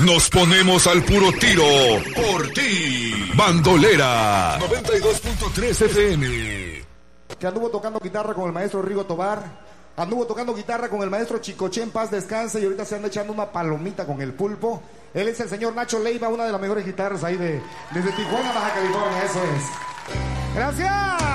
Nos ponemos al puro tiro por ti. Bandolera 92.3 FM. Que anduvo tocando guitarra con el maestro Rigo Tobar, anduvo tocando guitarra con el maestro Chicoche, en paz descanse, y ahorita se anda echando una palomita con el pulpo. Él es el señor Nacho Leiva, una de las mejores guitarras ahí desde Tijuana, Baja California, eso es. ¡Gracias!